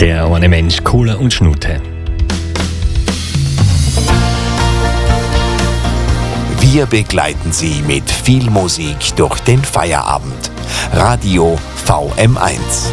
Der eine Mensch, Cola und Schnute. Wir begleiten Sie mit viel Musik durch den Feierabend. Radio VM1.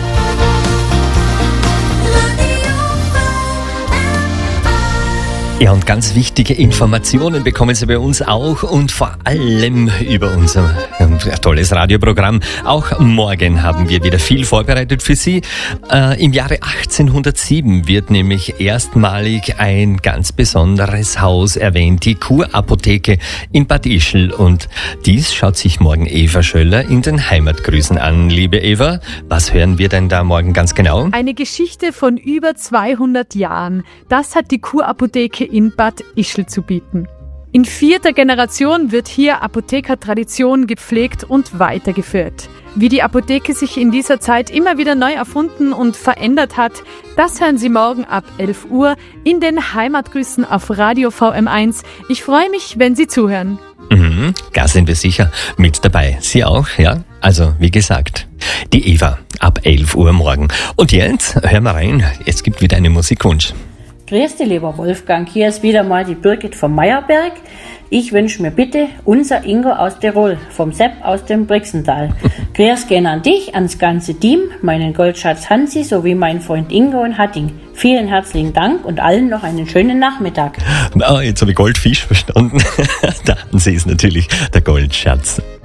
Ja, und ganz wichtige Informationen bekommen Sie bei uns auch und vor allem über unser tolles Radioprogramm. Auch morgen haben wir wieder viel vorbereitet für Sie. Im Jahre 1807 wird nämlich erstmalig ein ganz besonderes Haus erwähnt, die Kurapotheke in Bad Ischl. Und dies schaut sich morgen Eva Schöller in den Heimatgrüßen an. Liebe Eva, was hören wir denn da morgen ganz genau? Eine Geschichte von über 200 Jahren. Das hat die Kurapotheke in Bad Ischl zu bieten. In 4. Generation wird hier Apothekertradition gepflegt und weitergeführt. Wie die Apotheke sich in dieser Zeit immer wieder neu erfunden und verändert hat, das hören Sie morgen ab 11 Uhr in den Heimatgrüßen auf Radio VM1. Ich freue mich, wenn Sie zuhören. Da sind wir sicher mit dabei. Sie auch, ja? Also, wie gesagt, die Eva ab 11 Uhr morgen. Und jetzt hören wir rein. Es gibt wieder einen Musikwunsch. Grüß dich, lieber Wolfgang, hier ist wieder mal die Birgit vom Meierberg. Ich wünsche mir bitte unser Ingo aus Tirol, vom Sepp aus dem Brixental. Grüß gehen an dich, ans ganze Team, meinen Goldschatz Hansi sowie meinen Freund Ingo in Hatting. Vielen herzlichen Dank und allen noch einen schönen Nachmittag. Jetzt habe ich Goldfisch verstanden. Der Hansi ist natürlich der Goldschatz.